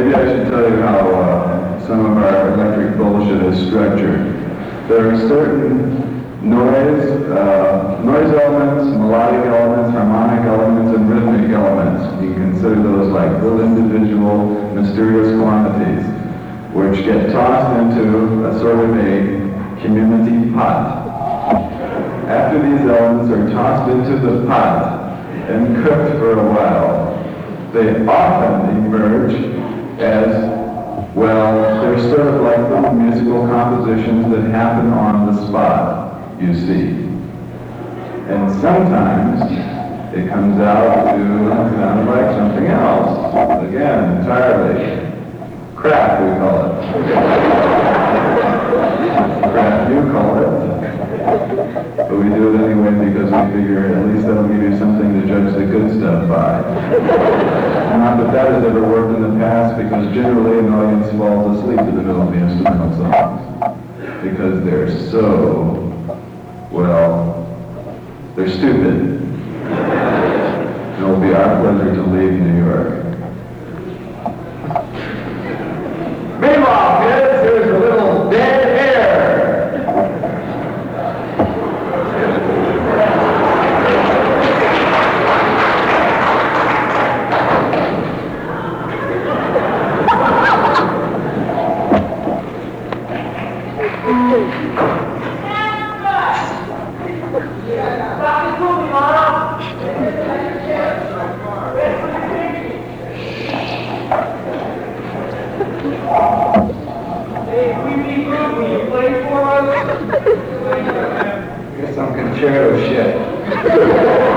maybe I should tell you how some of our electric bullshit is structured. There are certain noise elements, melodic elements, harmonic elements, and rhythmic elements. You can consider those like little individual mysterious quantities, which get tossed into a sort of a community pot. After these elements are tossed into the pot and cooked for a while, they often emerge as, well, they're sort of like little musical compositions that happen on the spot, you see. And sometimes it comes out to sound like something else. Again, entirely. Crap, we call it. Crap, you call it. But we do it anyway because we figure at least that'll give you something to judge the good stuff by. Not that that has ever worked in the past, because generally an audience falls asleep in the middle of the instrumental songs. Because they're so, well, they're stupid. It'll be our pleasure to leave New York. Meanwhile, kids, here's a little dead air. Guess some concerto shit.